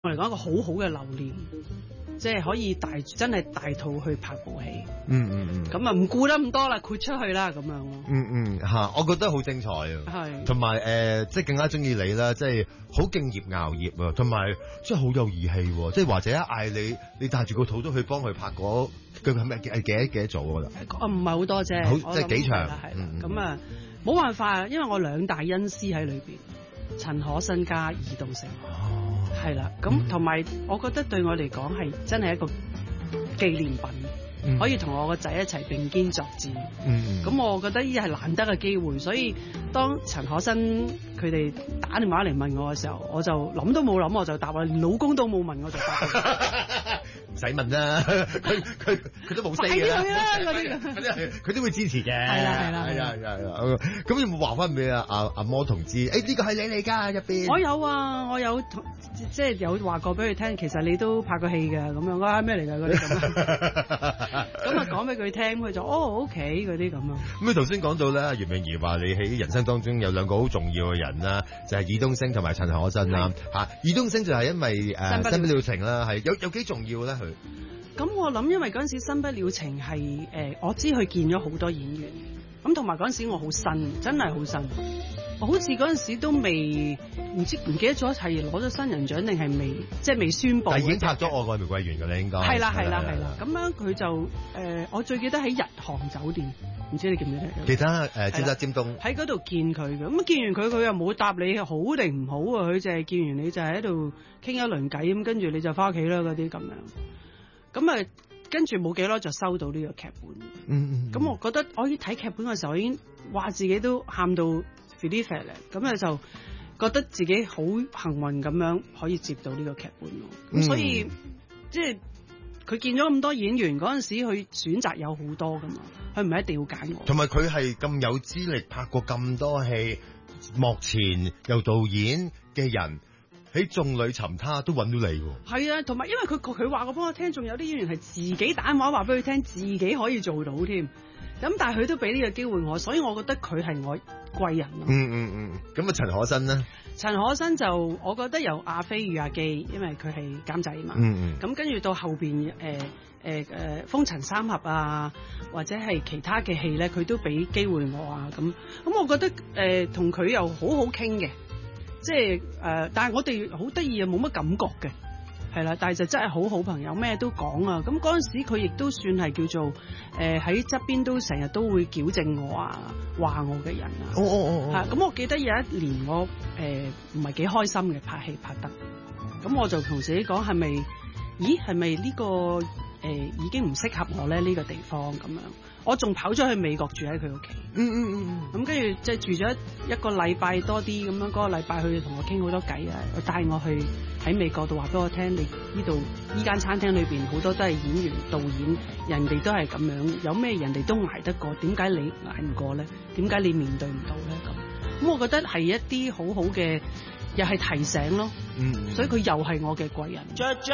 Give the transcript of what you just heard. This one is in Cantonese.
我嚟講一個好好嘅留念，即係可以真係大肚去拍部戲。咁啊唔顧得咁多啦，豁出去啦咁樣咯。 嚇，我覺得好精彩啊。 係。同埋即係更加中意你啦，即係好敬業熬業啊，同埋即係好有義氣喎。即係或者嗌你帶住個肚都去幫佢拍嗰佢係咪幾多組啊？ 唔係好多啫， 好即係幾場。 咁啊冇辦法，因為我兩大恩師喺裏邊，陳可辛加爾冬陞。係啦，咁同埋我覺得對我嚟講係真係一個紀念品，可以同我個仔一齊並肩作戰。咁我覺得呢係難得嘅機會，所以當陳可辛佢哋打電話嚟問我嘅時候，我就諗都冇諗，我就答話，連老公都冇問我就答。 唔使問啦，佢都冇 say 嘅啦，佢都會支持嘅。係啦。咁有冇話翻俾阿魔同知？呢個係你嚟㗎入邊？ 我有啊，我有即係有話過俾佢聽，其實你都拍過戲嘅咁樣啊，咩嚟㗎嗰啲咁啊？咁啊講俾佢聽，佢就OK 嗰啲咁啊。 咁你頭先講到咧，袁詠儀話你喺人生當中有兩個好重要嘅人啦，就係爾冬陞同埋陳可辛啦嚇。爾冬陞就係因為新不了情啦，係有幾重要咧？ 咁我諗，因為嗰陣時新不了情係我知佢見咗好多演員，咁同埋嗰陣時我好新，真係好新。我好似嗰陣時都未唔記得咗係攞咗新人獎定係未，即係未宣佈。 但已經拍咗《愛愛玫瑰園》㗎啦，應該。 係啦。咁樣佢就我最記得喺日航酒店，唔知你記唔記得？ 記得尖沙尖東喺嗰度見佢嘅，咁見完佢又冇答你好定唔好啊？佢就係見完你就喺度傾一輪偈咁，跟住你就翻屋企啦嗰啲咁樣。咁啊，跟住冇幾耐就收到呢個劇本。咁我覺得我睇劇本嘅時候，我已經話自己都喊到 feel feel 咧。咁咧就覺得自己好幸運咁樣可以接到呢個劇本咯。咁所以即係佢見咗咁多演員嗰陣時，佢選擇有好多噶嘛，佢唔係一定要揀我。 同埋佢係咁有資歷，拍過咁多戲，幕前有導演嘅人。喺眾裏尋他都揾到你喎。 係啊，同埋因為佢話過幫我聽，仲有啲演員係自己打電話話俾佢聽，自己可以做到添。咁但係佢都俾呢個機會我，所以我覺得佢係我貴人咯。 咁啊，陳可辛呢？ 陳可辛就我覺得由阿飛與阿基，因為佢係監製嘛。咁跟住到後邊風塵三俠啊，或者係其他嘅戲咧，佢都俾機會我啊。咁我覺得同佢又好好傾嘅。即係但係我哋好得意啊，冇乜感覺嘅，係啦，但係就真係好好朋友，咩都講啊。咁嗰陣時佢亦都算係叫做喺側邊都成日都會矯正我啊，話我嘅人啊。咁我記得有一年我唔係幾開心嘅拍戲拍得，咁我就同自己講係咪呢個已經唔適合我咧呢個地方咁樣。我仲跑咗去美國住喺佢屋企。咁跟住即係住咗一個禮拜多啲咁樣，嗰個禮拜佢同我傾好多偈啊，帶我去喺美國度話俾我聽，你呢間餐廳裏邊好多都係演員、導演，人哋都係咁樣，有咩人哋都捱得過，點解你捱唔過咧？點解你面對唔到咧？咁我覺得係一啲好好嘅，又係提醒咯。所以佢又係我嘅貴人。